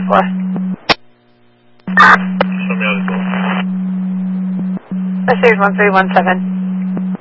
for? Show me how to go. Series 1317.